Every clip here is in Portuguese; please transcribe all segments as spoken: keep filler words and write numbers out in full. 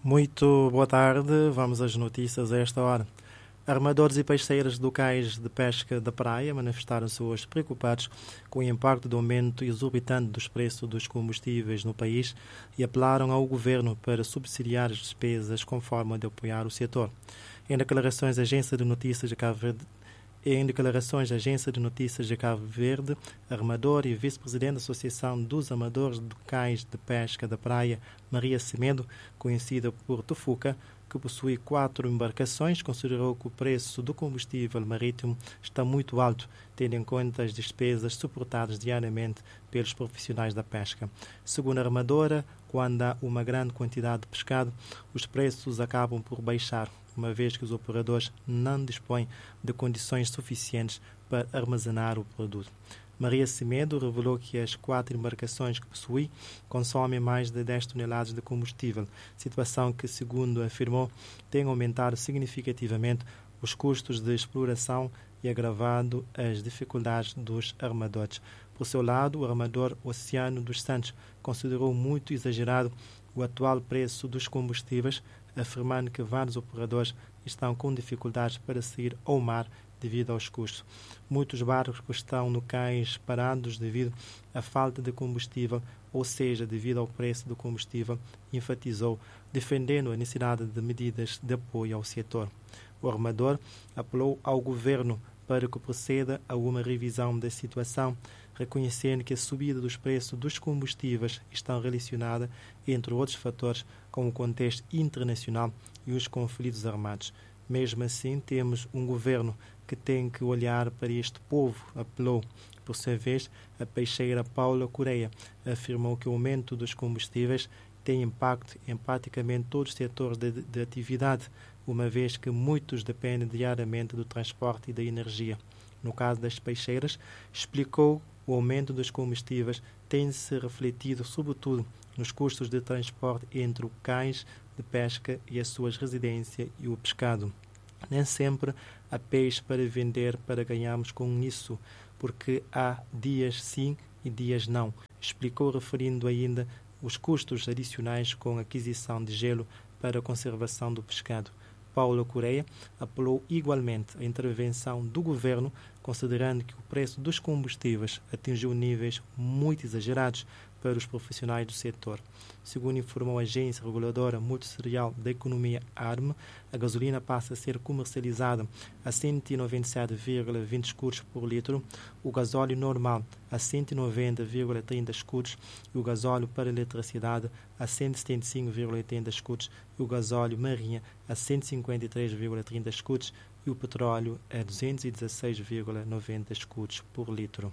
Muito boa tarde, vamos às notícias a esta hora. Armadores e peixeiros do cais de pesca da praia manifestaram-se hoje preocupados com o impacto do aumento exorbitante dos preços dos combustíveis no país e apelaram ao governo para subsidiar as despesas como forma de apoiar o setor. Em declarações à agência de notícias de Cabo Verde, Em declarações à agência de notícias de Cabo Verde, armador e vice-presidente da Associação dos Amadores do Cais de Pesca da Praia, Maria Semedo, conhecida por Tufuca, que possui quatro embarcações, considerou que o preço do combustível marítimo está muito alto, tendo em conta as despesas suportadas diariamente pelos profissionais da pesca. Segundo a armadora, quando há uma grande quantidade de pescado, os preços acabam por baixar, uma vez que os operadores não dispõem de condições suficientes para armazenar o produto. Maria Semedo revelou que as quatro embarcações que possui consomem mais de dez toneladas de combustível, situação que, segundo afirmou, tem aumentado significativamente os custos de exploração e agravado as dificuldades dos armadores. Por seu lado, o armador Oceano dos Santos considerou muito exagerado o atual preço dos combustíveis, afirmando que vários operadores estão com dificuldades para sair ao mar devido aos custos. Muitos barcos estão no cais parados devido à falta de combustível, ou seja, devido ao preço do combustível, enfatizou, defendendo a necessidade de medidas de apoio ao setor. O armador apelou ao governo para que proceda a uma revisão da situação, reconhecendo que a subida dos preços dos combustíveis está relacionada, entre outros fatores, com o contexto internacional e os conflitos armados. Mesmo assim, temos um governo que tem que olhar para este povo, apelou. Por sua vez, a peixeira Paula Correia afirmou que o aumento dos combustíveis tem impacto em praticamente todos os setores de, de atividade, uma vez que muitos dependem diariamente do transporte e da energia. No caso das peixeiras, explicou o aumento dos combustíveis tem-se refletido sobretudo nos custos de transporte entre o cais de pesca e as suas residências e o pescado. Nem sempre há peixe para vender para ganharmos com isso, porque há dias sim e dias não, explicou, referindo ainda os custos adicionais com a aquisição de gelo para a conservação do pescado. Paula Correia apelou igualmente à intervenção do governo, considerando que o preço dos combustíveis atingiu níveis muito exagerados para os profissionais do setor. Segundo informou a Agência Reguladora Multisserial da Economia A R M, a gasolina passa a ser comercializada a cento e noventa e sete vírgula vinte escudos por litro, o gasóleo normal a cento e noventa vírgula trinta escudos e o gasóleo para eletricidade a cento e setenta e cinco vírgula oitenta escudos e o gasóleo marinha a cento e cinquenta e três vírgula trinta escudos e o petróleo a duzentos e dezesseis vírgula noventa escudos por litro.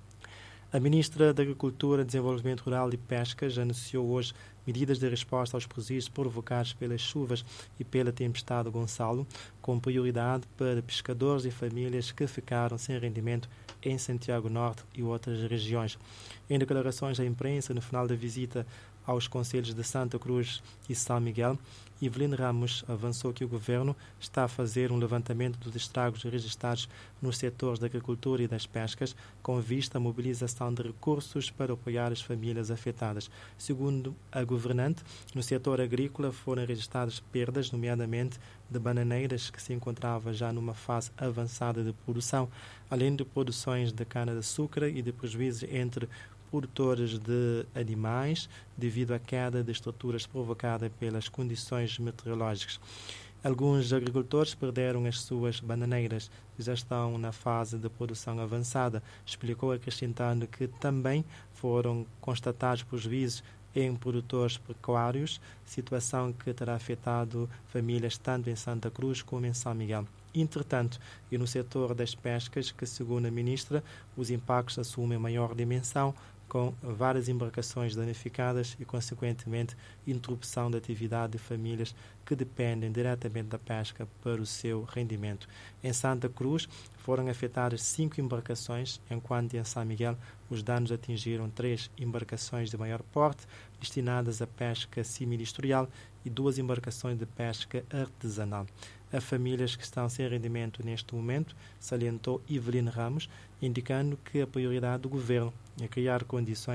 A Ministra da Agricultura, Desenvolvimento Rural e Pesca já anunciou hoje medidas de resposta aos prejuízos provocados pelas chuvas e pela tempestade Gonçalo, com prioridade para pescadores e famílias que ficaram sem rendimento em Santiago Norte e outras regiões. Em declarações à imprensa no final da visita aos concelhos de Santa Cruz e São Miguel, Evelyn Ramos avançou que o governo está a fazer um levantamento dos estragos registrados nos setores da agricultura e das pescas, com vista à mobilização de recursos para apoiar as famílias afetadas. Segundo a governante, no setor agrícola foram registradas perdas, nomeadamente de bananeiras que se encontrava já numa fase avançada de produção, além de produções de cana-de-açúcar e de prejuízos entre produtores de animais devido à queda de estruturas provocada pelas condições meteorológicas. Alguns agricultores perderam as suas bananeiras e já estão na fase de produção avançada, explicou, acrescentando que também foram constatados prejuízos em produtores pecuários, situação que terá afetado famílias tanto em Santa Cruz como em São Miguel. Entretanto, e no setor das pescas, que segundo a ministra, os impactos assumem maior dimensão, com várias embarcações danificadas e, consequentemente, interrupção da atividade de famílias que dependem diretamente da pesca para o seu rendimento. Em Santa Cruz foram afetadas cinco embarcações, enquanto em São Miguel os danos atingiram três embarcações de maior porte destinadas à pesca semi-industrial e duas embarcações de pesca artesanal. A famílias que estão sem rendimento neste momento, salientou Evelyn Ramos, indicando que a prioridade do governo é criar condições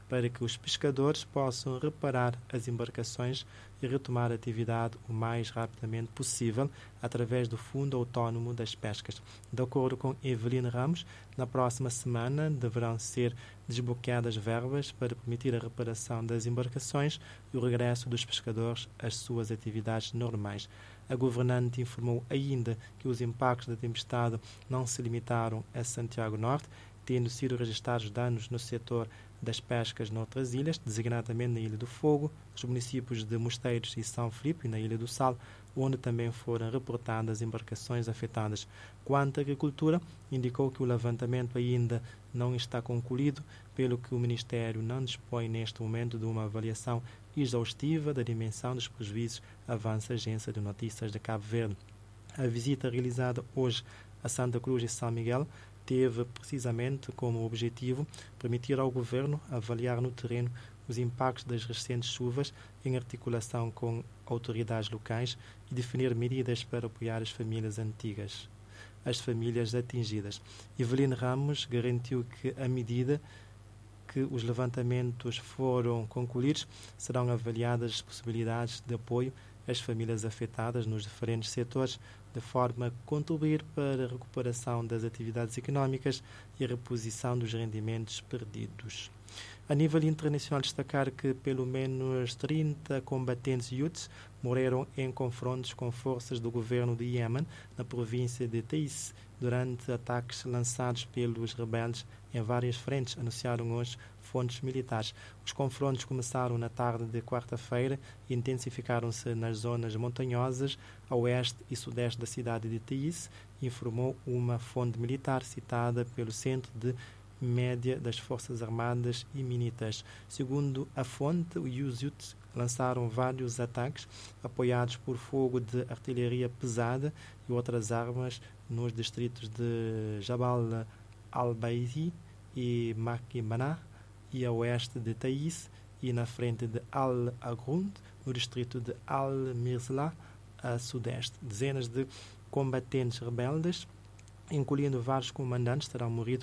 para que os pescadores possam reparar as embarcações e retomar a atividade o mais rapidamente possível através do Fundo Autónomo das Pescas. De acordo com Evelyn Ramos, na próxima semana deverão ser desbloqueadas verbas para permitir a reparação das embarcações e o regresso dos pescadores às suas atividades normais. A governante informou ainda que os impactos da tempestade não se limitaram a Santiago Norte, tendo sido registrados danos no setor das pescas noutras ilhas, designadamente na Ilha do Fogo, os municípios de Mosteiros e São Filipe, na Ilha do Sal, onde também foram reportadas embarcações afetadas. Quanto à agricultura, indicou que o levantamento ainda não está concluído, pelo que o Ministério não dispõe neste momento de uma avaliação exaustiva da dimensão dos prejuízos, avança a Agência de Notícias de Cabo Verde. A visita realizada hoje a Santa Cruz e São Miguel teve precisamente como objetivo permitir ao Governo avaliar no terreno os impactos das recentes chuvas em articulação com autoridades locais e definir medidas para apoiar as famílias antigas, as famílias atingidas. Evelyn Ramos garantiu que, à medida que os levantamentos foram concluídos, serão avaliadas as possibilidades de apoio às famílias afetadas nos diferentes setores, de forma a contribuir para a recuperação das atividades económicas e a reposição dos rendimentos perdidos. A nível internacional, destacar que pelo menos trinta combatentes Houthis morreram em confrontos com forças do governo de Iêmen, na província de Taiz, durante ataques lançados pelos rebeldes em várias frentes, anunciaram hoje fontes militares. Os confrontos começaram na tarde de quarta-feira e intensificaram-se nas zonas montanhosas a oeste e sudeste da cidade de Taiz, informou uma fonte militar citada pelo Centro de Média das Forças Armadas Iminitas. Segundo a fonte, os Houthis lançaram vários ataques apoiados por fogo de artilharia pesada e outras armas nos distritos de Jabal al-Baidi e Makimana e a oeste de Taiz e na frente de Al-Agrund, no distrito de Al-Mirzla, a sudeste. Dezenas de combatentes rebeldes, incluindo vários comandantes, terão morrido,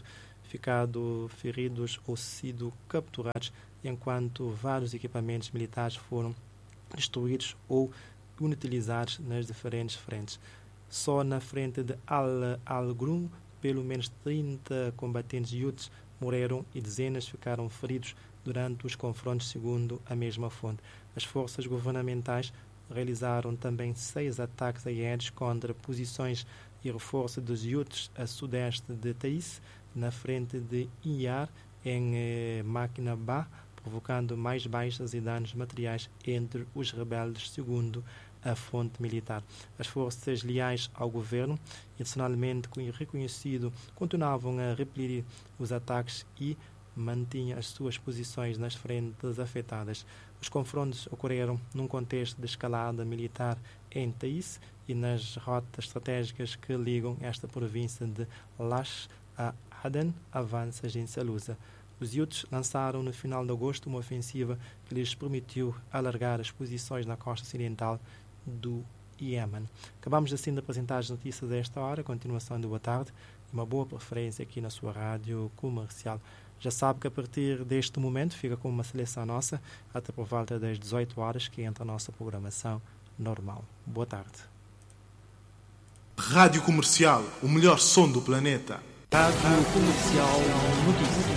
ficado feridos ou sido capturados, enquanto vários equipamentos militares foram destruídos ou inutilizados nas diferentes frentes. Só na frente de Al-Agrund, pelo menos trinta combatentes Houthis morreram e dezenas ficaram feridos durante os confrontos, segundo a mesma fonte. As forças governamentais realizaram também seis ataques aéreos contra posições e reforço dos Houthis a sudeste de Taiz, na frente de Iyar, em eh, Maknabah, provocando mais baixas e danos materiais entre os rebeldes, segundo a fonte militar. As forças leais ao governo, internacionalmente reconhecido, continuavam a repelir os ataques e mantinham as suas posições nas frentes afetadas. Os confrontos ocorreram num contexto de escalada militar em Taiz e nas rotas estratégicas que ligam esta província de Lash a Aden, avança a agência Lusa. Os Houthis lançaram no final de agosto uma ofensiva que lhes permitiu alargar as posições na costa ocidental do Iêmen. Acabamos assim de apresentar as notícias a esta hora. Continuação de boa tarde e uma boa preferência aqui na sua rádio comercial. Já sabe que a partir deste momento fica com uma seleção nossa até por volta das dezoito horas, que entra a nossa programação normal. Boa tarde. Rádio Comercial, o melhor som do planeta. Rádio Comercial Notícias.